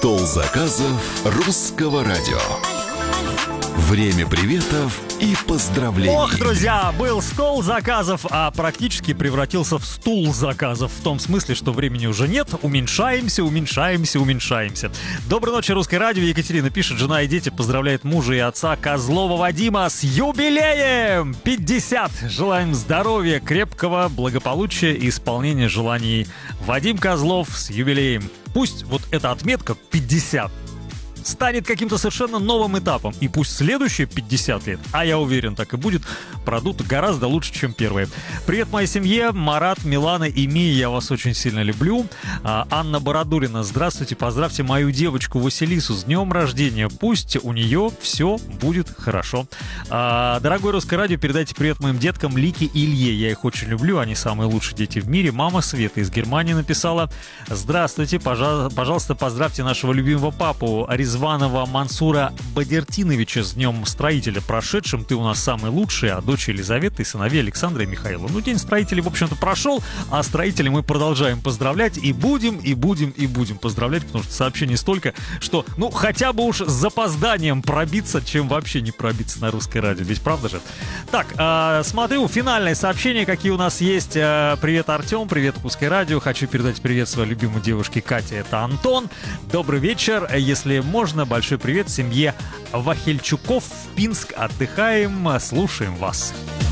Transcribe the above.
Стол заказов русского радио. Время приветов и поздравлений. Ох, друзья, был стол заказов, а практически превратился в стул заказов. В том смысле, что времени уже нет. Уменьшаемся. Доброй ночи, русское радио. Екатерина пишет, жена и дети поздравляют мужа и отца Козлова Вадима с юбилеем! 50! Желаем здоровья, крепкого благополучия и исполнения желаний. Вадим Козлов с юбилеем. Пусть вот эта отметка 50 станет каким-то совершенно новым этапом. И пусть следующие 50 лет, а я уверен, так и будет, пройдут гораздо лучше, чем первые. Привет моей семье, Марат, Милана и Мия, я вас очень сильно люблю. Анна Бородурина, здравствуйте, поздравьте мою девочку Василису с днем рождения. Пусть у нее все будет хорошо. Дорогой русское радио, передайте привет моим деткам Лике и Илье. Я их очень люблю, они самые лучшие дети в мире. Мама Света из Германии написала: здравствуйте, пожалуйста, поздравьте нашего любимого папу Ризванова Мансура Бадертиновича с днем строителя прошедшим. Ты у нас самый лучший, а дочь Елизавета и сыновей Александра и Михаила. Ну, день строителей, в общем-то, прошел, а строителей мы продолжаем поздравлять и будем поздравлять, потому что сообщений столько, что, ну, хотя бы уж с запозданием пробиться, чем вообще не пробиться на русское радио. Ведь правда же? Так, смотрю, финальное сообщение, какие у нас есть. Привет, Артем, привет, русское радио. Хочу передать привет своей любимой девушке Кате, это Антон. Добрый вечер, если можно, большой привет семье Вахельчуков в Пинск. Отдыхаем, слушаем вас.